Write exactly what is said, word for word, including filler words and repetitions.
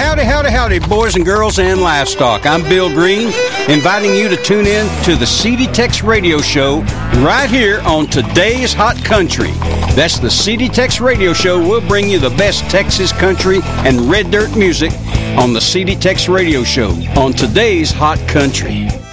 howdy, howdy, howdy, boys and girls and livestock. I'm Bill Green, inviting you to tune in to the C D Tex Radio Show right here on Today's Hot Country. That's the C D Tex Radio Show. We'll bring you the best Texas country and red dirt music on the C D Tex Radio Show on Today's Hot Country.